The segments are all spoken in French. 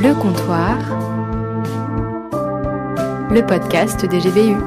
Le Comptoir, le podcast des GBU.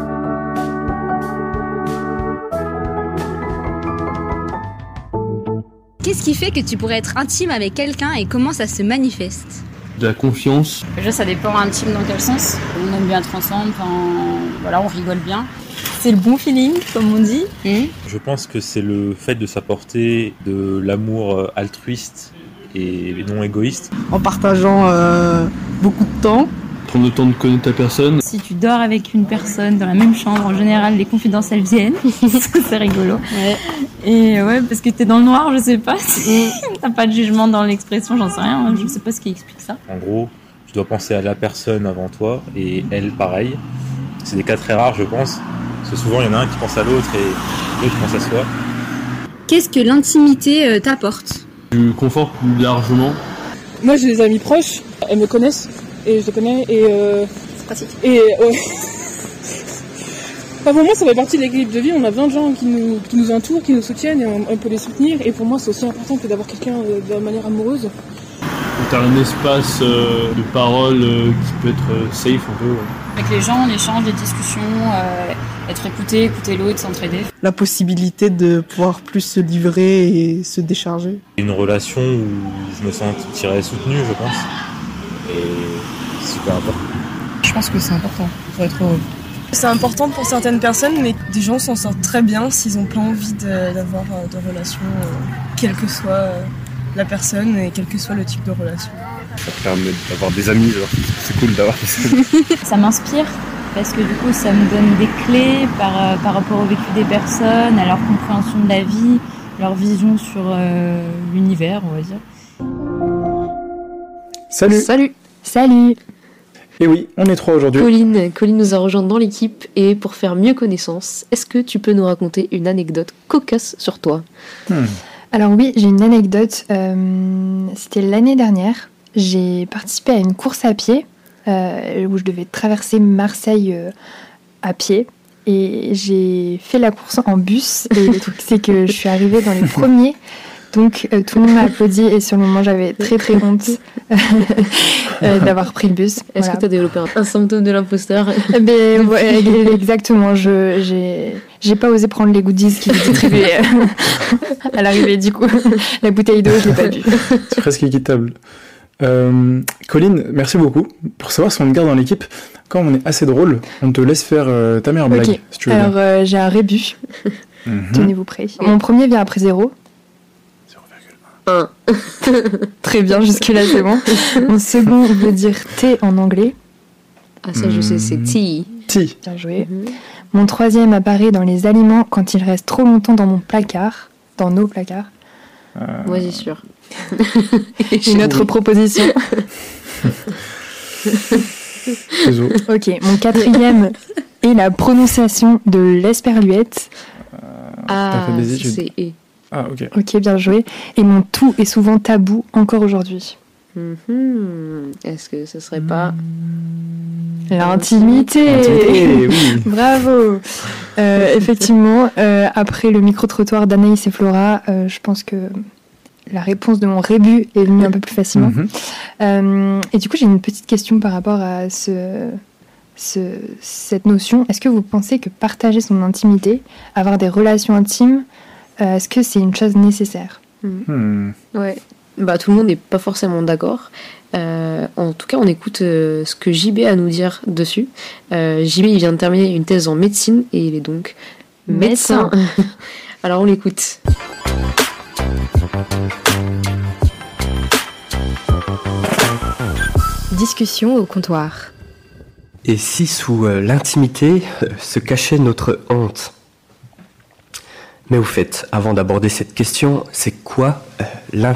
Qu'est-ce qui fait que tu pourrais être intime avec quelqu'un et comment ça se manifeste ? De la confiance. Déjà, ça dépend intime dans quel sens. On aime bien être ensemble, on rigole bien. C'est le bon feeling, comme on dit. Je pense que c'est le fait de s'apporter de l'amour altruiste et non égoïste. En partageant beaucoup de temps. Prendre le temps de connaître ta personne. Si tu dors avec une personne dans la même chambre, en général, les confidences, elles viennent. C'est rigolo. Ouais. Et ouais, parce que t'es dans le noir, je sais pas. T'as pas de jugement dans l'expression, j'en sais rien. Je sais pas ce qui explique ça. En gros, tu dois penser à la personne avant toi et elle, pareil. C'est des cas très rares, je pense. Parce que souvent, il y en a un qui pense à l'autre et l'autre pense à soi. Qu'est-ce que l'intimité t'apporte ? Du confort plus largement. Moi, j'ai des amis proches, elles me connaissent et je les connais et C'est pratique. et ouais. Enfin, pour moi, ça fait partie de l'équilibre de vie. On a plein de gens qui nous entourent, qui nous soutiennent et on peut les soutenir. Et pour moi, c'est aussi important que d'avoir quelqu'un de manière amoureuse. Tu as un espace de parole qui peut être safe un peu. Ouais. Avec les gens, on échange des discussions, être écouté, écouter l'autre, s'entraider. La possibilité de pouvoir plus se livrer et se décharger. Une relation où je me sentirais soutenu, je pense. Et c'est super important. Je pense que c'est important pour être heureux. C'est important pour certaines personnes, mais des gens s'en sortent très bien s'ils n'ont pas envie d'avoir de relation, quelle que soit la personne et quel que soit le type de relation. Ça permet d'avoir des amis, alors c'est cool d'avoir des amis. Ça m'inspire parce que du coup, ça me donne des clés par rapport au vécu des personnes, à leur compréhension de la vie, leur vision sur l'univers, on va dire. Salut. Et oui, on est trois aujourd'hui. Colline nous a rejoint dans l'équipe et pour faire mieux connaissance, est-ce que tu peux nous raconter une anecdote cocasse sur toi ? Alors oui, j'ai une anecdote. C'était l'année dernière. J'ai participé à une course à pied où je devais traverser Marseille à pied. Et j'ai fait la course en bus. Et le truc, c'est que je suis arrivée dans les premiers. Donc tout le monde m'a applaudi et sur le moment, j'avais très très honte d'avoir pris le bus. Est-ce que tu as développé un symptôme de l'imposteur ? Ouais, exactement. J'ai pas osé prendre les goodies qui étaient distribués à l'arrivée. Du coup, la bouteille d'eau, je l'ai pas bu. C'est presque équitable. Colline, merci beaucoup. Pour savoir si on te garde dans l'équipe, quand on est assez drôle, on te laisse faire ta meilleure blague. Si tu veux. Alors, j'ai un rébut. Tenez-vous prêts. Mon premier vient après 0. 1. Très bien, jusque-là, c'est bon. Mon second veut dire thé en anglais. Ah, ça, je sais, c'est tea. Tea. Bien joué. Mon troisième apparaît dans les aliments quand il reste trop longtemps dans mon placard. Dans nos placards. Moi, j'y suis sûre. Une autre proposition. Ok, mon quatrième est la prononciation de l'esperluette. Ah, c'est « et ». Ah, ok. Ok, bien joué. Et mon tout est souvent tabou encore aujourd'hui. Est-ce que ce serait pas... L'intimité. Oui. Bravo. Effectivement, après le micro-trottoir d'Anaïs et Flora, je pense que la réponse de mon rébut est venue un peu plus facilement. Et du coup, j'ai une petite question par rapport à cette notion. Est-ce que vous pensez que partager son intimité, avoir des relations intimes, est-ce que c'est une chose nécessaire ? Ouais. Bah, tout le monde n'est pas forcément d'accord. En tout cas, on écoute ce que JB a à nous dire dessus. JB, il vient de terminer une thèse en médecine et il est donc médecin. Alors, on l'écoute. Discussion au comptoir. Et si sous l'intimité se cachait notre honte ? Mais au fait, avant d'aborder cette question, c'est quoi l'intimité ?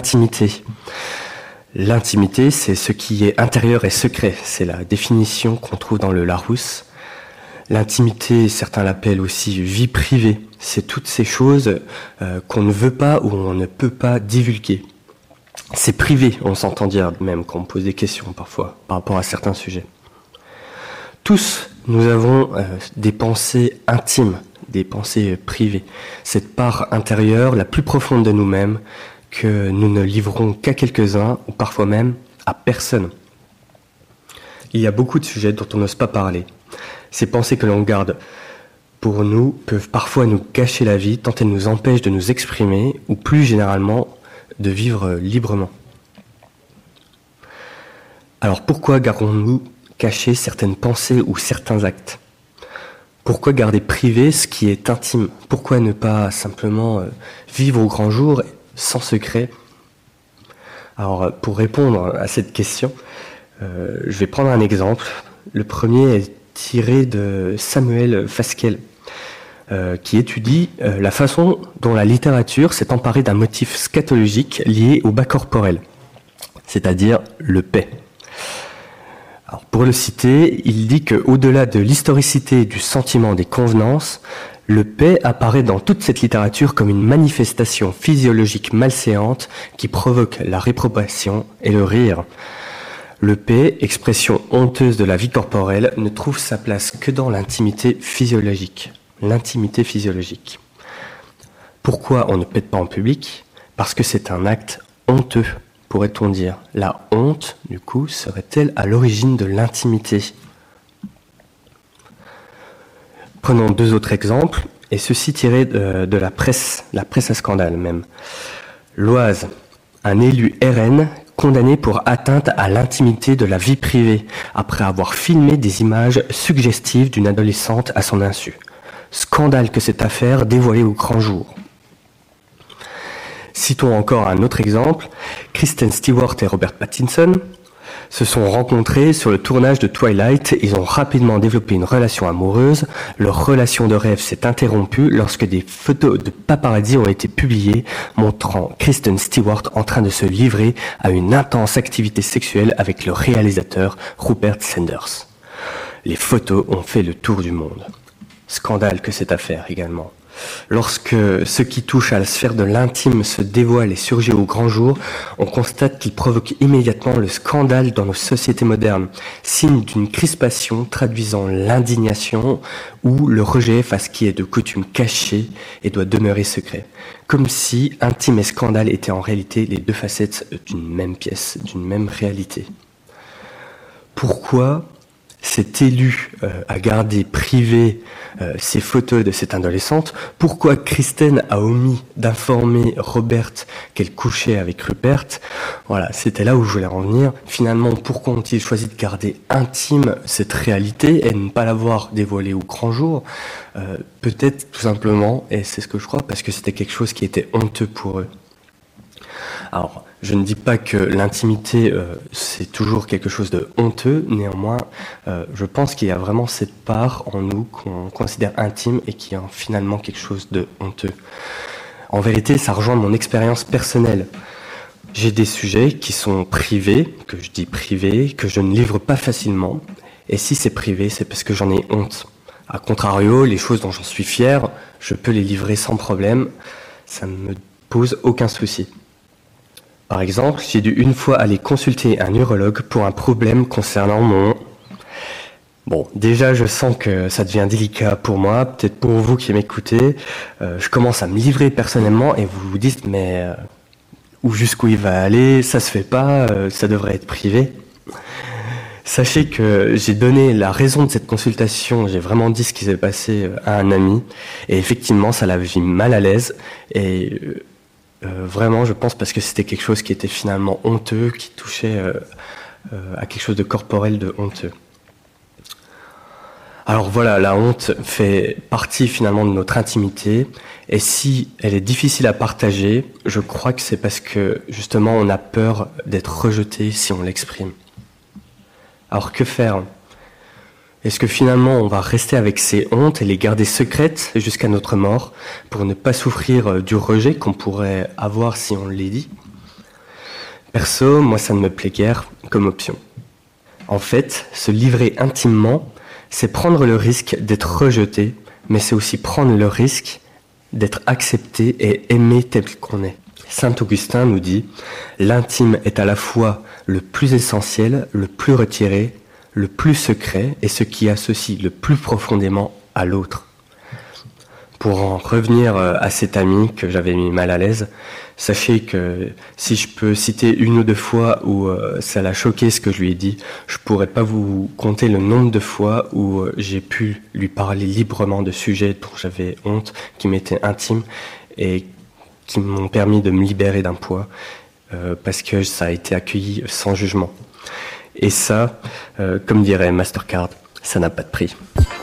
L'intimité, c'est ce qui est intérieur et secret. C'est la définition qu'on trouve dans le Larousse. L'intimité, certains l'appellent aussi vie privée. C'est toutes ces choses qu'on ne veut pas ou on ne peut pas divulguer. C'est privé, on s'entend dire même quand on pose des questions parfois par rapport à certains sujets. Tous, nous avons des pensées intimes, des pensées privées. Cette part intérieure, la plus profonde de nous-mêmes, que nous ne livrons qu'à quelques-uns, ou parfois même à personne. Il y a beaucoup de sujets dont on n'ose pas parler. Ces pensées que l'on garde pour nous peuvent parfois nous gâcher la vie tant elles nous empêchent de nous exprimer ou plus généralement de vivre librement. Alors pourquoi gardons-nous cachés certaines pensées ou certains actes ? Pourquoi garder privé ce qui est intime ? Pourquoi ne pas simplement vivre au grand jour sans secret ? Alors pour répondre à cette question, je vais prendre un exemple. Le premier est tiré de Samuel Fasquelle, qui étudie la façon dont la littérature s'est emparée d'un motif scatologique lié au bas corporel, c'est-à-dire le paix. Alors, pour le citer, il dit qu'au-delà de l'historicité du sentiment des convenances, le paix apparaît dans toute cette littérature comme une manifestation physiologique malséante qui provoque la réprobation et le rire. Le paix, expression honteuse de la vie corporelle, ne trouve sa place que dans l'intimité physiologique. L'intimité physiologique. Pourquoi on ne pète pas en public ? Parce que c'est un acte honteux, pourrait-on dire. La honte, du coup, serait-elle à l'origine de l'intimité ? Prenons 2 autres exemples, et ceux-ci tirés de la presse à scandale même. L'Oise, un élu RN condamné pour atteinte à l'intimité de la vie privée, après avoir filmé des images suggestives d'une adolescente à son insu. Scandale que cette affaire dévoilée au grand jour. Citons encore un autre exemple, Kristen Stewart et Robert Pattinson se sont rencontrés sur le tournage de Twilight, ils ont rapidement développé une relation amoureuse, leur relation de rêve s'est interrompue lorsque des photos de paparazzi ont été publiées montrant Kristen Stewart en train de se livrer à une intense activité sexuelle avec le réalisateur Rupert Sanders. Les photos ont fait le tour du monde. Scandale que cette affaire également. Lorsque ce qui touche à la sphère de l'intime se dévoile et surgit au grand jour, on constate qu'il provoque immédiatement le scandale dans nos sociétés modernes, signe d'une crispation traduisant l'indignation ou le rejet face à ce qui est de coutume caché et doit demeurer secret. Comme si intime et scandale étaient en réalité les 2 facettes d'une même pièce, d'une même réalité. Pourquoi cet élu a gardé privé ces photos de cette adolescente? Pourquoi Kristen a omis d'informer Robert qu'elle couchait avec Rupert? Voilà, c'était là où je voulais en venir. Finalement, pourquoi ont-ils choisi de garder intime cette réalité et ne pas l'avoir dévoilée au grand jour? Peut-être tout simplement, et c'est ce que je crois, parce que c'était quelque chose qui était honteux pour eux. Alors, je ne dis pas que l'intimité, c'est toujours quelque chose de honteux. Néanmoins, je pense qu'il y a vraiment cette part en nous qu'on considère intime et qui est finalement quelque chose de honteux. En vérité, ça rejoint mon expérience personnelle. J'ai des sujets qui sont privés, que je dis privés, que je ne livre pas facilement. Et si c'est privé, c'est parce que j'en ai honte. A contrario, les choses dont j'en suis fier, je peux les livrer sans problème. Ça ne me pose aucun souci. Par exemple, j'ai dû une fois aller consulter un urologue pour un problème concernant mon... Bon, déjà je sens que ça devient délicat pour moi, peut-être pour vous qui m'écoutez. Je commence à me livrer personnellement et vous vous dites, mais où jusqu'où il va aller, ça se fait pas, ça devrait être privé. Sachez que j'ai donné la raison de cette consultation, j'ai vraiment dit ce qui s'est passé à un ami, et effectivement ça l'a mis mal à l'aise, et... vraiment, je pense parce que c'était quelque chose qui était finalement honteux, qui touchait à quelque chose de corporel, de honteux. Alors voilà, la honte fait partie finalement de notre intimité, et si elle est difficile à partager, je crois que c'est parce que justement on a peur d'être rejeté si on l'exprime. Alors que faire ? Est-ce que finalement on va rester avec ces hontes et les garder secrètes jusqu'à notre mort pour ne pas souffrir du rejet qu'on pourrait avoir si on les dit ? Perso, moi ça ne me plaît guère comme option. En fait, se livrer intimement, c'est prendre le risque d'être rejeté, mais c'est aussi prendre le risque d'être accepté et aimé tel qu'on est. Saint Augustin nous dit « L'intime est à la fois le plus essentiel, le plus retiré, le plus secret et ce qui associe le plus profondément à l'autre. » Pour en revenir à cet ami que j'avais mis mal à l'aise, sachez que si je peux citer une ou deux fois où ça l'a choqué ce que je lui ai dit, je pourrais pas vous compter le nombre de fois où j'ai pu lui parler librement de sujets dont j'avais honte, qui m'étaient intimes et qui m'ont permis de me libérer d'un poids parce que ça a été accueilli sans jugement. Et ça, comme dirait Mastercard, ça n'a pas de prix.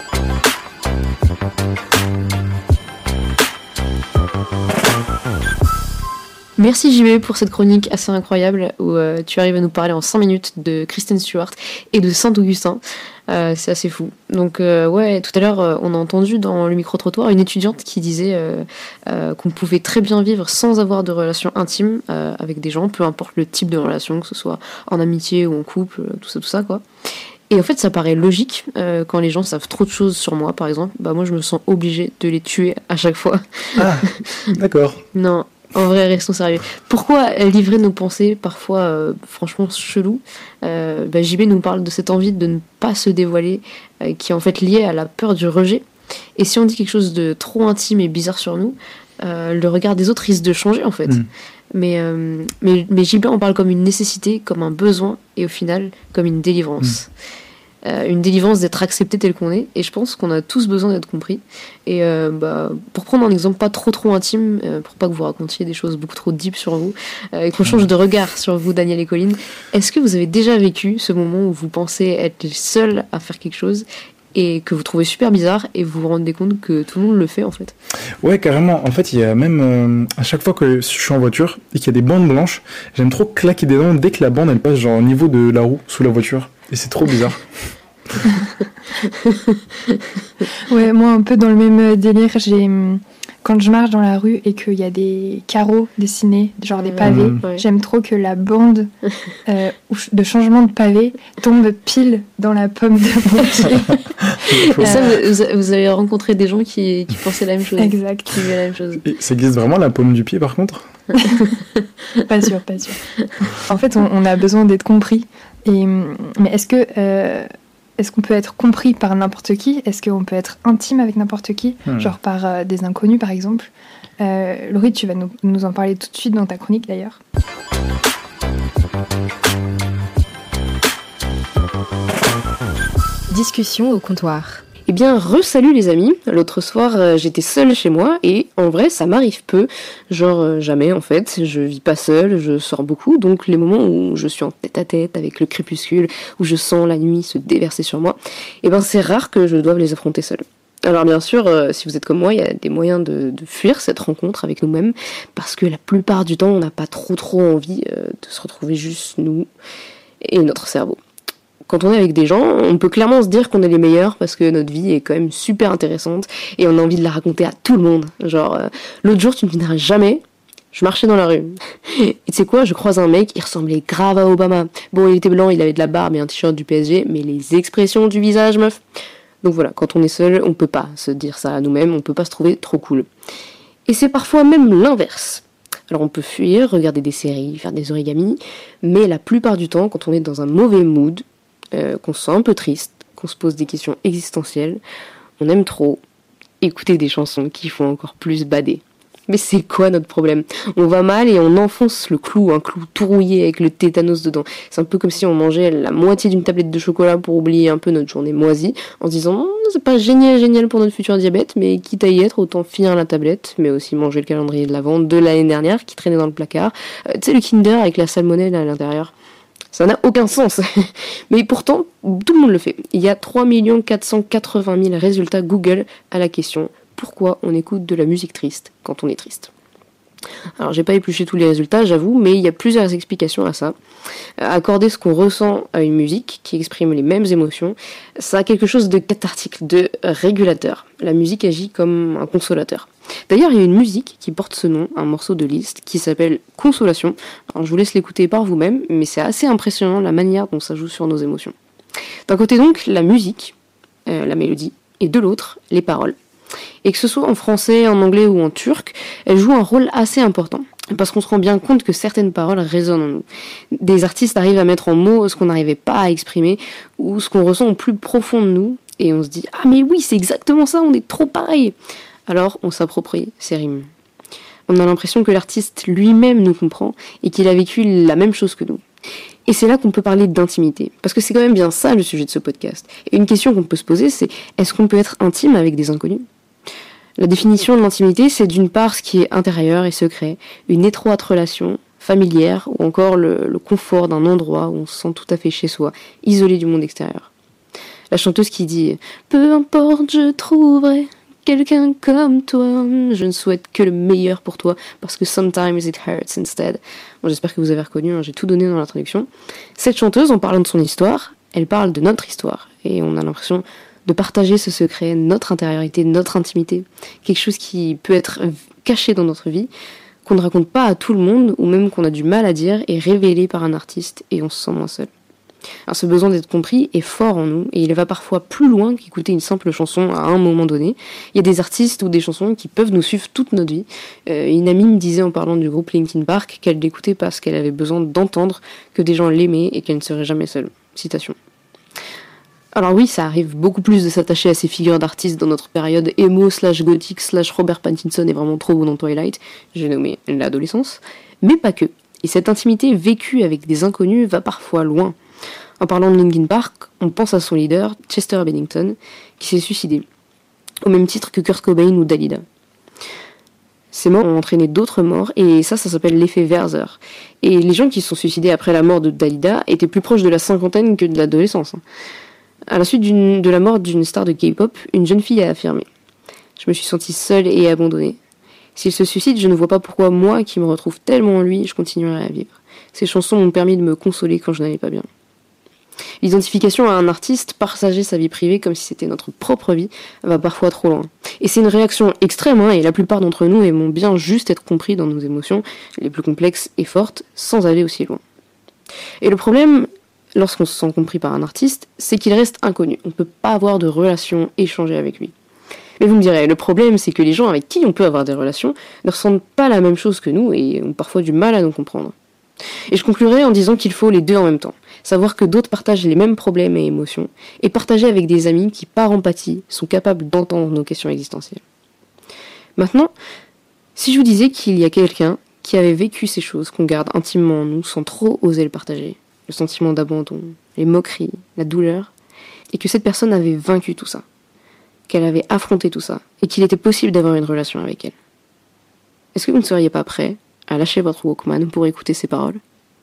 Merci JB pour cette chronique assez incroyable où tu arrives à nous parler en 5 minutes de Kristen Stewart et de Saint-Augustin. C'est assez fou. Donc ouais, tout à l'heure on a entendu dans le micro-trottoir une étudiante qui disait qu'on pouvait très bien vivre sans avoir de relation intime avec des gens, peu importe le type de relation, que ce soit en amitié ou en couple, tout ça quoi. Et en fait, ça paraît logique quand les gens savent trop de choses sur moi, par exemple. Bah moi, je me sens obligée de les tuer à chaque fois. Ah, d'accord. Non, en vrai, restons sérieux. Pourquoi livrer nos pensées, parfois franchement chelou JB nous parle de cette envie de ne pas se dévoiler, qui est en fait liée à la peur du rejet. Et si on dit quelque chose de trop intime et bizarre sur nous, le regard des autres risque de changer, en fait. Mais JB en parle comme une nécessité, comme un besoin, et au final, comme une délivrance. Une délivrance d'être accepté tel qu'on est, et je pense qu'on a tous besoin d'être compris. Et pour prendre un exemple pas trop intime, pour pas que vous racontiez des choses beaucoup trop deep sur vous, et qu'on change de regard sur vous, Daniel et Colline, est-ce que vous avez déjà vécu ce moment où vous pensez être les seuls à faire quelque chose et que vous trouvez super bizarre et vous vous rendez compte que tout le monde le fait en fait? Ouais, carrément. En fait, il y a même à chaque fois que je suis en voiture et qu'il y a des bandes blanches, j'aime trop claquer des dents dès que la bande elle passe genre au niveau de la roue sous la voiture. Et c'est trop bizarre. Ouais, moi un peu dans le même délire, quand je marche dans la rue et qu'il y a des carreaux dessinés, genre des pavés, j'aime trop que la bande de changement de pavé tombe pile dans la pomme de mon pied. Et ça, vous avez rencontré des gens qui pensaient la même chose. Exact. Qui vivaient la même chose. Et ça existe vraiment la pomme du pied par contre? Pas sûr. En fait, on a besoin d'être compris. Mais est-ce qu'on peut être compris par n'importe qui? Est-ce qu'on peut être intime avec n'importe qui? Genre par des inconnus, par exemple. Laurie, tu vas nous en parler tout de suite dans ta chronique, d'ailleurs. Discussion au comptoir. Eh bien, re-salut les amis. L'autre soir, j'étais seule chez moi et en vrai, ça m'arrive peu. Genre, jamais en fait. Je vis pas seule, je sors beaucoup. Donc, les moments où je suis en tête-à-tête avec le crépuscule, où je sens la nuit se déverser sur moi, eh ben, c'est rare que je doive les affronter seule. Alors bien sûr, si vous êtes comme moi, il y a des moyens de fuir cette rencontre avec nous-mêmes, parce que la plupart du temps, on n'a pas trop envie de se retrouver juste nous et notre cerveau. Quand on est avec des gens, on peut clairement se dire qu'on est les meilleurs parce que notre vie est quand même super intéressante et on a envie de la raconter à tout le monde. Genre, l'autre jour, tu ne me diras jamais, je marchais dans la rue. Et tu sais quoi, je croise un mec, il ressemblait grave à Obama. Bon, il était blanc, il avait de la barbe et un t-shirt du PSG, mais les expressions du visage, meuf. Donc voilà, quand on est seul, on peut pas se dire ça à nous-mêmes, on peut pas se trouver trop cool. Et c'est parfois même l'inverse. Alors on peut fuir, regarder des séries, faire des origamis, mais la plupart du temps, quand on est dans un mauvais mood, qu'on se sent un peu triste, qu'on se pose des questions existentielles, on aime trop écouter des chansons qui font encore plus bader. Mais c'est quoi notre problème? On va mal et on enfonce le clou, un clou tout rouillé avec le tétanos dedans. C'est un peu comme si on mangeait la moitié d'une tablette de chocolat pour oublier un peu notre journée moisie, en se disant c'est pas génial pour notre futur diabète, mais quitte à y être, autant finir la tablette, mais aussi manger le calendrier de l'Avent de l'année dernière qui traînait dans le placard. Tu sais, le Kinder avec la salmonelle à l'intérieur. Ça n'a aucun sens. Mais pourtant, tout le monde le fait. Il y a 3 480 000 résultats Google à la question « Pourquoi on écoute de la musique triste quand on est triste ?» Alors, j'ai pas épluché tous les résultats, j'avoue, mais il y a plusieurs explications à ça. Accorder ce qu'on ressent à une musique qui exprime les mêmes émotions, ça a quelque chose de cathartique, de régulateur. La musique agit comme un consolateur. D'ailleurs, il y a une musique qui porte ce nom, un morceau de Liszt, qui s'appelle Consolation. Alors, je vous laisse l'écouter par vous-même, mais c'est assez impressionnant la manière dont ça joue sur nos émotions. D'un côté donc, la musique, la mélodie, et de l'autre, les paroles. Et que ce soit en français, en anglais ou en turc, elle joue un rôle assez important. Parce qu'on se rend bien compte que certaines paroles résonnent en nous. Des artistes arrivent à mettre en mots ce qu'on n'arrivait pas à exprimer, ou ce qu'on ressent au plus profond de nous, et on se dit « Ah mais oui, c'est exactement ça, on est trop pareil !» Alors on s'approprie ces rimes. On a l'impression que l'artiste lui-même nous comprend et qu'il a vécu la même chose que nous. Et c'est là qu'on peut parler d'intimité, parce que c'est quand même bien ça le sujet de ce podcast. Et une question qu'on peut se poser, c'est est-ce qu'on peut être intime avec des inconnus ? La définition de l'intimité, c'est d'une part ce qui est intérieur et secret, une étroite relation familière ou encore le confort d'un endroit où on se sent tout à fait chez soi, isolé du monde extérieur. La chanteuse qui dit « Peu importe, je trouverai quelqu'un comme toi, je ne souhaite que le meilleur pour toi, parce que sometimes it hurts instead. » Bon, j'espère que vous avez reconnu, j'ai tout donné dans l'introduction. Cette chanteuse, en parlant de son histoire, elle parle de notre histoire, et on a l'impression de partager ce secret, notre intériorité, notre intimité, quelque chose qui peut être caché dans notre vie, qu'on ne raconte pas à tout le monde, ou même qu'on a du mal à dire, et révélé par un artiste, et on se sent moins seul. Alors ce besoin d'être compris est fort en nous, et il va parfois plus loin qu'écouter une simple chanson à un moment donné. Il y a des artistes ou des chansons qui peuvent nous suivre toute notre vie. Une amie me disait en parlant du groupe Linkin Park qu'elle l'écoutait parce qu'elle avait besoin d'entendre que des gens l'aimaient et qu'elle ne serait jamais seule. Citation. Alors oui, ça arrive beaucoup plus de s'attacher à ces figures d'artistes dans notre période emo / gothique / Robert Pattinson est vraiment trop beau dans Twilight, j'ai nommé l'adolescence, mais pas que. Et cette intimité vécue avec des inconnus va parfois loin. En parlant de Linkin Park, on pense à son leader, Chester Bennington, qui s'est suicidé, au même titre que Kurt Cobain ou Dalida. Ces morts ont entraîné d'autres morts, et ça s'appelle l'effet Werther. Et les gens qui se sont suicidés après la mort de Dalida étaient plus proches de la cinquantaine que de l'adolescence. À la suite de la mort d'une star de K-pop, une jeune fille a affirmé « Je me suis sentie seule et abandonnée. S'il se suicide, je ne vois pas pourquoi moi, qui me retrouve tellement en lui, je continuerai à vivre. Ces chansons m'ont permis de me consoler quand je n'allais pas bien. » L'identification à un artiste, partager sa vie privée comme si c'était notre propre vie, va parfois trop loin. Et c'est une réaction extrême, et la plupart d'entre nous aimons bien juste être compris dans nos émotions, les plus complexes et fortes, sans aller aussi loin. Et le problème, lorsqu'on se sent compris par un artiste, c'est qu'il reste inconnu. On ne peut pas avoir de relation, échanger avec lui. Mais vous me direz, le problème, c'est que les gens avec qui on peut avoir des relations ne ressentent pas la même chose que nous et ont parfois du mal à nous comprendre. Et je conclurai en disant qu'il faut les deux en même temps. Savoir que d'autres partagent les mêmes problèmes et émotions, et partager avec des amis qui, par empathie, sont capables d'entendre nos questions existentielles. Maintenant, si je vous disais qu'il y a quelqu'un qui avait vécu ces choses qu'on garde intimement en nous sans trop oser le partager, le sentiment d'abandon, les moqueries, la douleur, et que cette personne avait vaincu tout ça, qu'elle avait affronté tout ça, et qu'il était possible d'avoir une relation avec elle. Est-ce que vous ne seriez pas prêt à lâcher votre Walkman pour écouter ces paroles ?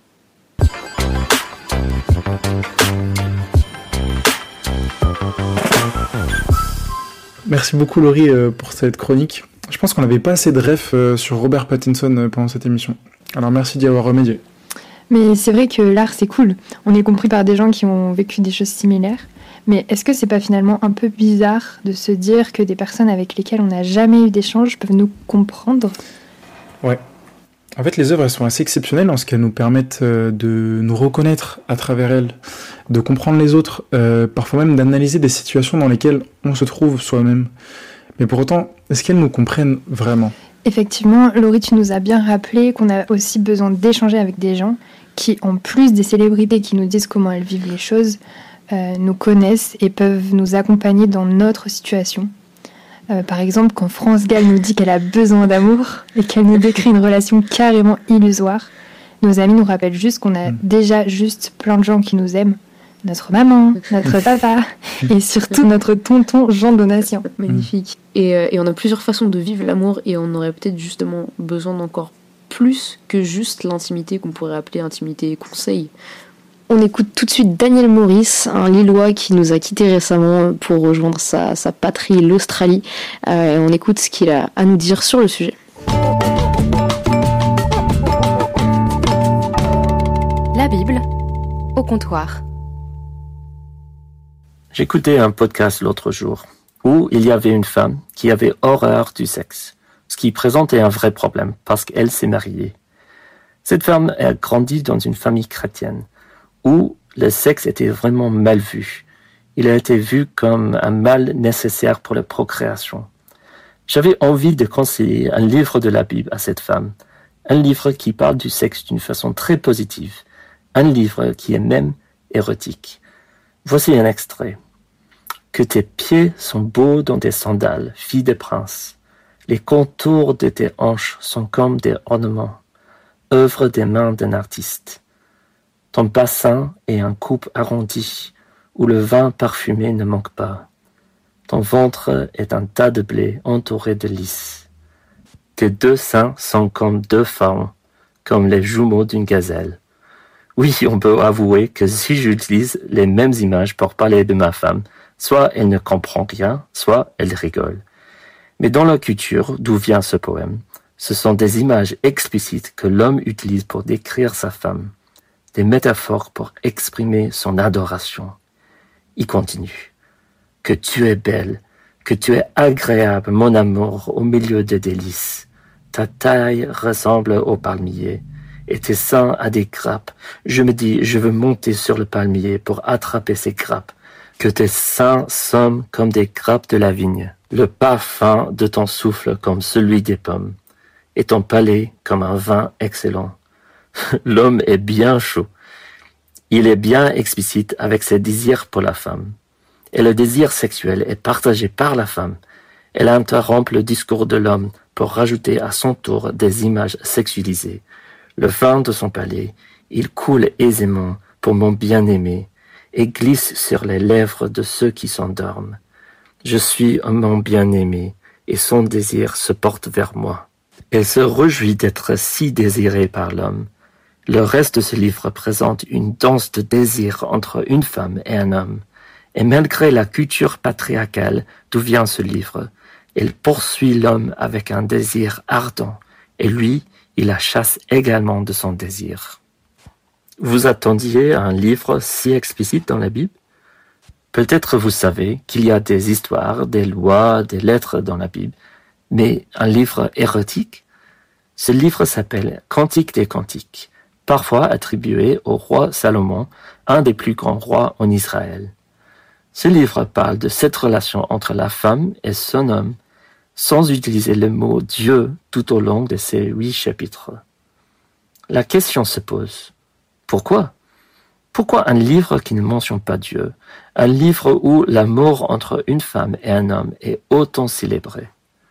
Merci beaucoup Laurie pour cette chronique. Je pense qu'on n'avait pas assez de refs sur Robert Pattinson pendant cette émission. Alors merci d'y avoir remédié. Mais c'est vrai que l'art c'est cool. On est compris par des gens qui ont vécu des choses similaires. Mais est-ce que c'est pas finalement un peu bizarre de se dire que des personnes avec lesquelles on n'a jamais eu d'échange peuvent nous comprendre ? Ouais. En fait, les œuvres, elles sont assez exceptionnelles en ce qu'elles nous permettent de nous reconnaître à travers elles, de comprendre les autres, parfois même d'analyser des situations dans lesquelles on se trouve soi-même. Mais pour autant, est-ce qu'elles nous comprennent vraiment ? Effectivement, Laurie, tu nous as bien rappelé qu'on a aussi besoin d'échanger avec des gens qui, en plus des célébrités qui nous disent comment elles vivent les choses, nous connaissent et peuvent nous accompagner dans notre situation. Par exemple, quand France Gall nous dit qu'elle a besoin d'amour et qu'elle nous décrit une relation carrément illusoire, nos amis nous rappellent juste qu'on a déjà juste plein de gens qui nous aiment. Notre maman, notre papa et surtout notre tonton Jean Donatien. Magnifique. Et on a plusieurs façons de vivre l'amour et on aurait peut-être justement besoin d'encore plus que juste l'intimité qu'on pourrait appeler intimité et conseil. On écoute tout de suite Daniel Maurice, un Lillois qui nous a quittés récemment pour rejoindre sa patrie, l'Australie. Et on écoute ce qu'il a à nous dire sur le sujet. La Bible au comptoir. J'écoutais un podcast l'autre jour où il y avait une femme qui avait horreur du sexe, ce qui présentait un vrai problème parce qu'elle s'est mariée. Cette femme a grandi dans une famille chrétienne où le sexe était vraiment mal vu. Il a été vu comme un mal nécessaire pour la procréation. J'avais envie de conseiller un livre de la Bible à cette femme, un livre qui parle du sexe d'une façon très positive, un livre qui est même érotique. Voici un extrait. Que tes pieds sont beaux dans des sandales, fille des princes. Les contours de tes hanches sont comme des ornements, œuvre des mains d'un artiste. Ton bassin est un coupe arrondi, où le vin parfumé ne manque pas. Ton ventre est un tas de blé entouré de lys. Tes deux seins sont comme deux faons, comme les jumeaux d'une gazelle. Oui, on peut avouer que si j'utilise les mêmes images pour parler de ma femme, soit elle ne comprend rien, soit elle rigole. Mais dans la culture d'où vient ce poème, ce sont des images explicites que l'homme utilise pour décrire sa femme, des métaphores pour exprimer son adoration. Il continue. Que tu es belle, que tu es agréable, mon amour, au milieu des délices. Ta taille ressemble au palmier, et tes seins à des grappes. Je me dis, je veux monter sur le palmier pour attraper ces grappes. Que tes seins sonnent comme des grappes de la vigne, le parfum de ton souffle comme celui des pommes, et ton palais comme un vin excellent. L'homme est bien chaud. Il est bien explicite avec ses désirs pour la femme. Et le désir sexuel est partagé par la femme. Elle interrompt le discours de l'homme pour rajouter à son tour des images sexualisées. Le vin de son palais, il coule aisément pour mon bien-aimé et glisse sur les lèvres de ceux qui s'endorment. Je suis mon bien-aimé et son désir se porte vers moi. Elle se réjouit d'être si désirée par l'homme. Le reste de ce livre présente une danse de désir entre une femme et un homme. Et malgré la culture patriarcale d'où vient ce livre, elle poursuit l'homme avec un désir ardent, et lui, il la chasse également de son désir. Vous attendiez un livre si explicite dans la Bible? Peut-être vous savez qu'il y a des histoires, des lois, des lettres dans la Bible, mais un livre érotique? Ce livre s'appelle Cantique des Cantiques, parfois attribué au roi Salomon, un des plus grands rois en Israël. Ce livre parle de cette relation entre la femme et son homme, sans utiliser le mot Dieu tout au long de ces 8 chapitres. La question se pose, pourquoi? Pourquoi un livre qui ne mentionne pas Dieu? Un livre où l'amour entre une femme et un homme est autant célébré?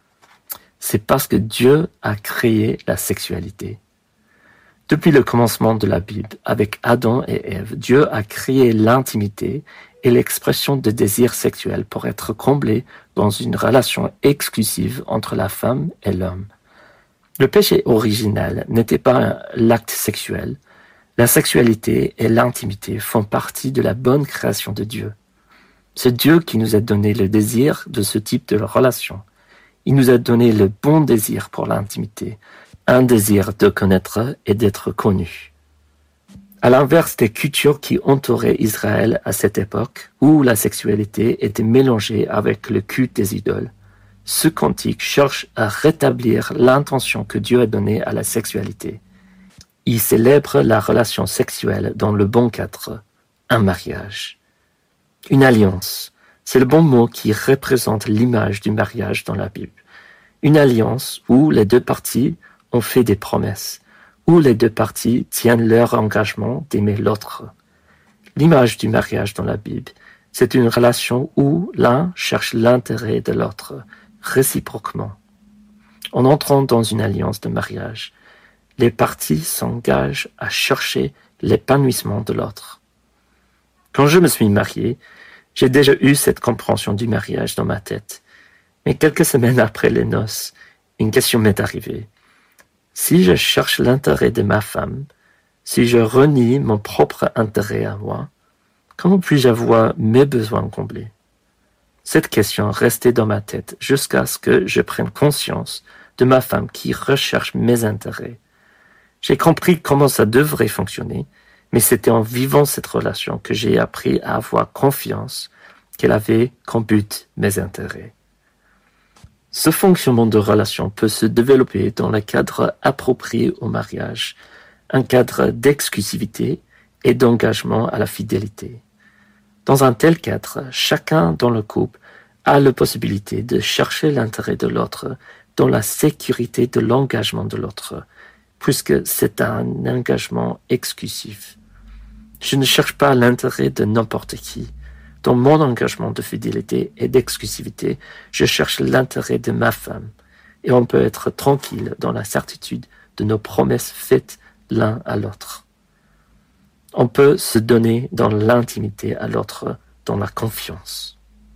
C'est parce que Dieu a créé la sexualité. Depuis le commencement de la Bible, avec Adam et Ève, Dieu a créé l'intimité et l'expression de désir sexuel pour être comblé dans une relation exclusive entre la femme et l'homme. Le péché original n'était pas l'acte sexuel. La sexualité et l'intimité font partie de la bonne création de Dieu. C'est Dieu qui nous a donné le désir de ce type de relation. Il nous a donné le bon désir pour l'intimité, un désir de connaître et d'être connu. À l'inverse des cultures qui entouraient Israël à cette époque, où la sexualité était mélangée avec le culte des idoles, ce cantique cherche à rétablir l'intention que Dieu a donnée à la sexualité. Il célèbre la relation sexuelle dans le bon cadre, un mariage. Une alliance, c'est le bon mot qui représente l'image du mariage dans la Bible. Une alliance où les deux parties ont fait des promesses, où les deux parties tiennent leur engagement d'aimer l'autre. L'image du mariage dans la Bible, c'est une relation où l'un cherche l'intérêt de l'autre, réciproquement. En entrant dans une alliance de mariage, les parties s'engagent à chercher l'épanouissement de l'autre. Quand je me suis marié, j'ai déjà eu cette compréhension du mariage dans ma tête. Mais quelques semaines après les noces, une question m'est arrivée. Si je cherche l'intérêt de ma femme, si je renie mon propre intérêt à moi, comment puis-je avoir mes besoins comblés? Cette question restait dans ma tête jusqu'à ce que je prenne conscience de ma femme qui recherche mes intérêts. J'ai compris comment ça devrait fonctionner, mais c'était en vivant cette relation que j'ai appris à avoir confiance qu'elle avait comme but mes intérêts. Ce fonctionnement de relation peut se développer dans le cadre approprié au mariage, un cadre d'exclusivité et d'engagement à la fidélité. Dans un tel cadre, chacun dans le couple a la possibilité de chercher l'intérêt de l'autre dans la sécurité de l'engagement de l'autre, puisque c'est un engagement exclusif. Je ne cherche pas l'intérêt de n'importe qui. Dans mon engagement de fidélité et d'exclusivité, je cherche l'intérêt de ma femme. et on peut être tranquille dans la certitude de nos promesses faites l'un à l'autre. On peut se donner dans l'intimité à l'autre, dans la confiance.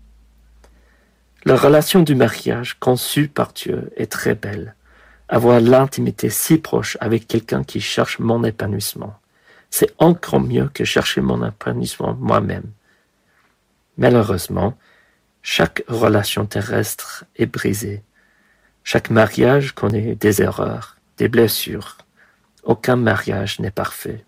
La relation du mariage conçue par Dieu est très belle. Avoir l'intimité si proche avec quelqu'un qui cherche mon épanouissement, c'est encore mieux que chercher mon épanouissement moi-même. Malheureusement, chaque relation terrestre est brisée. Chaque mariage connaît des erreurs, des blessures. Aucun mariage n'est parfait.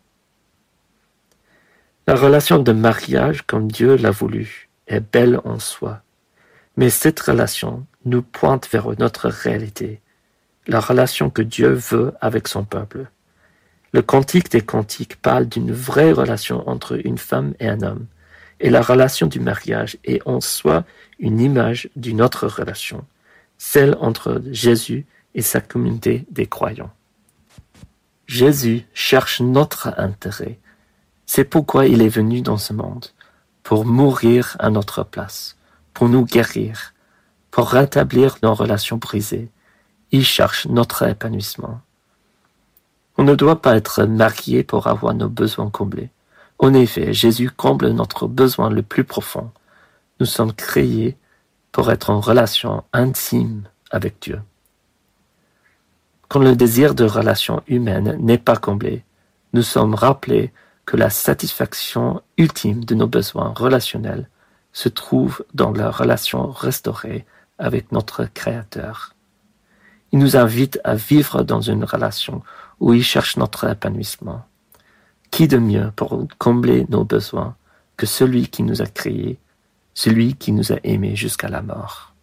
La relation de mariage, comme Dieu l'a voulu, est belle en soi. Mais cette relation nous pointe vers notre réalité, la relation que Dieu veut avec son peuple. Le Cantique des Cantiques parle d'une vraie relation entre une femme et un homme, et la relation du mariage est en soi une image d'une autre relation, celle entre Jésus et sa communauté des croyants. Jésus cherche notre intérêt. C'est pourquoi il est venu dans ce monde, pour mourir à notre place, pour nous guérir, pour rétablir nos relations brisées. Il cherche notre épanouissement. On ne doit pas être marié pour avoir nos besoins comblés. En effet, Jésus comble notre besoin le plus profond. Nous sommes créés pour être en relation intime avec Dieu. Quand le désir de relation humaine n'est pas comblé, nous sommes rappelés que la satisfaction ultime de nos besoins relationnels se trouve dans la relation restaurée avec notre Créateur. Il nous invite à vivre dans une relation où il cherche notre épanouissement. Qui de mieux pour combler nos besoins que celui qui nous a créés, celui qui nous a aimés jusqu'à la mort?